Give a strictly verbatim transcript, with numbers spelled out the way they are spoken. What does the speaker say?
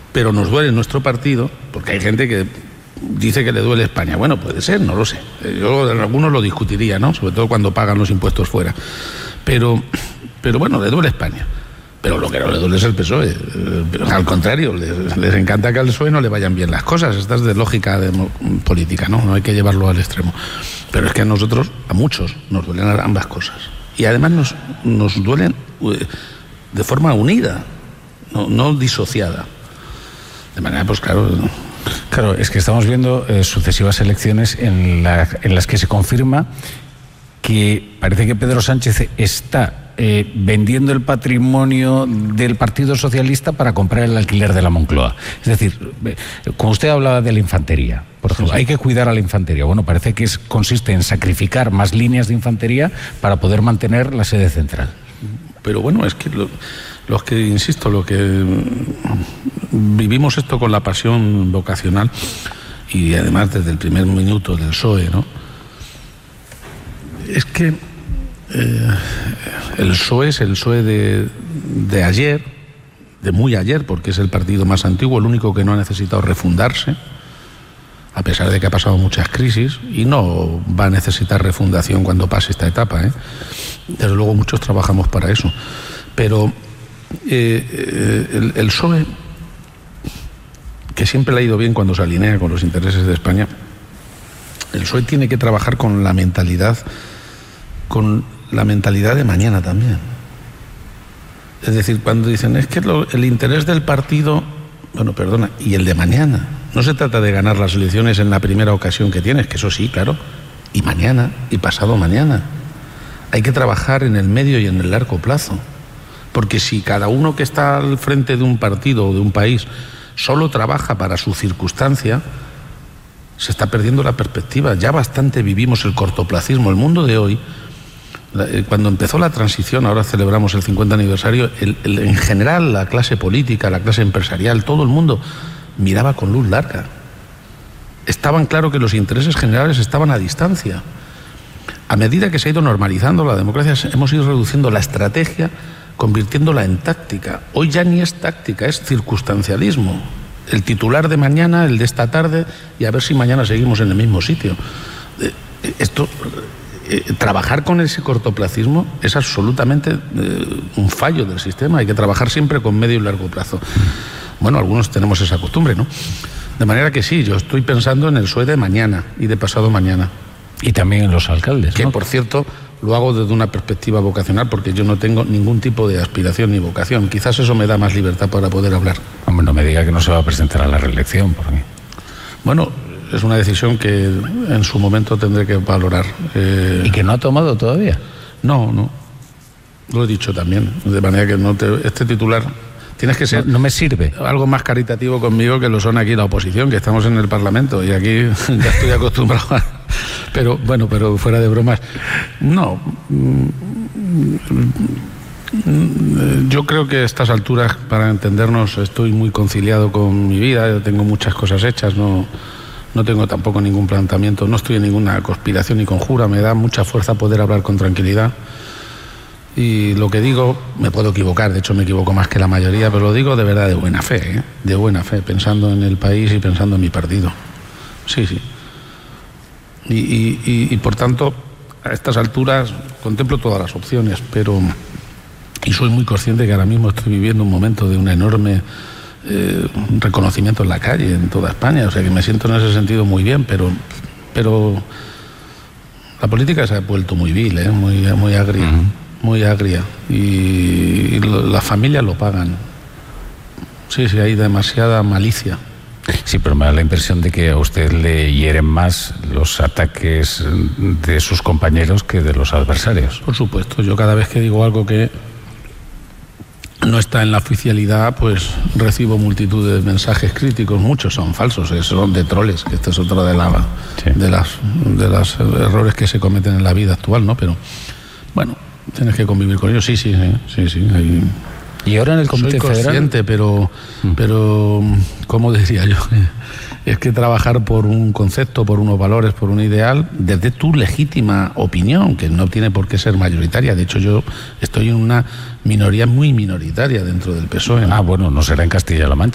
pero nos duele nuestro partido, porque hay gente que dice que le duele España. Bueno, puede ser, no lo sé. Yo en algunos lo discutiría, ¿no? Sobre todo cuando pagan los impuestos fuera. Pero, pero bueno, le duele España. Pero lo que no le duele es el P S O E. Al contrario, les, les encanta que al P S O E no le vayan bien las cosas. Esta es de lógica de política, ¿no? No hay que llevarlo al extremo. Pero es que a nosotros, a muchos, nos duelen ambas cosas. Y además nos, nos duelen de forma unida, no, no disociada. De manera, pues claro... Claro, es que estamos viendo eh, sucesivas elecciones en, la, en las que se confirma que parece que Pedro Sánchez está eh, vendiendo el patrimonio del Partido Socialista para comprar el alquiler de la Moncloa. Es decir, eh, como usted hablaba de la infantería, por ejemplo, hay que cuidar a la infantería. Bueno, parece que es, consiste en sacrificar más líneas de infantería para poder mantener la sede central. Pero bueno, es que lo, los que, insisto, lo que vivimos esto con la pasión vocacional y además desde el primer minuto del P S O E, ¿no? Es que eh, el P S O E es el P S O E de, de ayer, de muy ayer, porque es el partido más antiguo, el único que no ha necesitado refundarse, a pesar de que ha pasado muchas crisis, y no va a necesitar refundación cuando pase esta etapa, ¿eh? Desde luego muchos trabajamos para eso. Pero eh, el, el P S O E, que siempre le ha ido bien cuando se alinea con los intereses de España, el P S O E tiene que trabajar con la mentalidad, con la mentalidad de mañana también. Es decir, cuando dicen, es que lo, el interés del partido, bueno, perdona, y el de mañana. No se trata de ganar las elecciones en la primera ocasión que tienes, que eso sí, claro, y mañana, y pasado mañana. Hay que trabajar en el medio y en el largo plazo. Porque si cada uno que está al frente de un partido o de un país solo trabaja para su circunstancia, se está perdiendo la perspectiva. Ya bastante vivimos el cortoplacismo. El mundo de hoy, cuando empezó la transición, ahora celebramos el cincuenta aniversario, el, el, en general la clase política, la clase empresarial, todo el mundo miraba con luz larga. Estaban claro que los intereses generales estaban a distancia. A medida que se ha ido normalizando la democracia, hemos ido reduciendo la estrategia, convirtiéndola en táctica. Hoy ya ni es táctica, es circunstancialismo. El titular de mañana, el de esta tarde, y a ver si mañana seguimos en el mismo sitio. Esto, eh, trabajar con ese cortoplacismo es absolutamente eh, un fallo del sistema. Hay que trabajar siempre con medio y largo plazo. Bueno, algunos tenemos esa costumbre, ¿no? De manera que sí, yo estoy pensando en el P S O E de mañana y de pasado mañana. Y también en los alcaldes, que, ¿no? Por cierto, lo hago desde una perspectiva vocacional, porque yo no tengo ningún tipo de aspiración ni vocación. Quizás eso me da más libertad para poder hablar. Hombre, no me diga que no se va a presentar a la reelección por mí. Bueno, es una decisión que en su momento tendré que valorar. Eh... ¿Y que no ha tomado todavía? No, no. Lo he dicho también. De manera que no te... este titular... Tienes que ser... No, no me sirve. Algo más caritativo conmigo que lo son aquí la oposición, que estamos en el Parlamento y aquí ya estoy acostumbrado a... Pero, bueno, pero fuera de bromas. No. Yo creo que a estas alturas, para entendernos, estoy muy conciliado con mi vida, tengo muchas cosas hechas, no, no tengo tampoco ningún planteamiento, no estoy en ninguna conspiración ni conjura, me da mucha fuerza poder hablar con tranquilidad. Y lo que digo, me puedo equivocar, de hecho me equivoco más que la mayoría, pero lo digo de verdad de buena fe, ¿eh? De buena fe, pensando en el país y pensando en mi partido. Sí, sí. Y, y, y, y por tanto, a estas alturas contemplo todas las opciones, pero... Y soy muy consciente que ahora mismo estoy viviendo un momento de un enorme eh, reconocimiento en la calle, en toda España, o sea que me siento en ese sentido muy bien, pero... pero la política se ha vuelto muy vil, ¿eh? muy, muy agria. Uh-huh. Muy agria, y las familias lo pagan. Sí, sí, hay demasiada malicia. Sí, pero me da la impresión de que a usted le hieren más los ataques de sus compañeros que de los adversarios. Por supuesto, yo cada vez que digo algo que no está en la oficialidad, pues recibo multitud de mensajes críticos, muchos son falsos, son de troles, que esta es otra de, la, sí. de las de los errores que se cometen en la vida actual, ¿no? Pero, bueno, tienes que convivir con ellos, sí, sí, sí, sí, sí hay... Y ahora en el Comité Soy consciente, Federal... pero, mm. pero, ¿cómo diría yo? Es que trabajar por un concepto, por unos valores, por un ideal, desde tu legítima opinión, que no tiene por qué ser mayoritaria. De hecho, yo estoy en una minoría muy minoritaria dentro del P S O E, ¿no? Ah, bueno, no será en Castilla-La Mancha.